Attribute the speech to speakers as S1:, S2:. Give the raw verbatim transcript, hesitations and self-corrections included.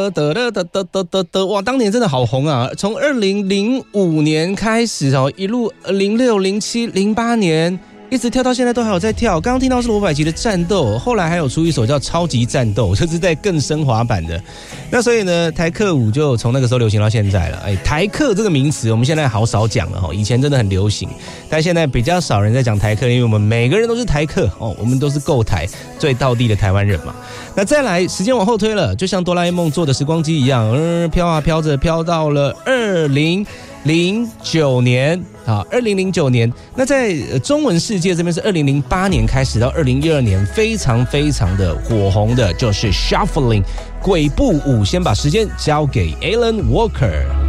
S1: 得得得得得得得，哇，当年真的好红啊！从二零零五年开始哦，一路零六、零七、零八年。一直跳到现在都还有在跳。刚刚听到是罗百吉的战斗，后来还有出一首叫超级战斗，就是在更升华版的。那所以呢，台客舞就从那个时候流行到现在了。哎，台客这个名词我们现在好少讲了，以前真的很流行，但现在比较少人在讲台客，因为我们每个人都是台客哦，我们都是够台最道地的台湾人嘛。那再来，时间往后推了，就像哆啦 A 梦做的时光机一样，嗯，飘啊飘着，飘到了二零零九年啊，二零零九年。那在中文世界这边是二零零八年开始到二零一二年，非常非常的火红的，就是 Shuffling 鬼步舞。先把时间交给 Alan Walker。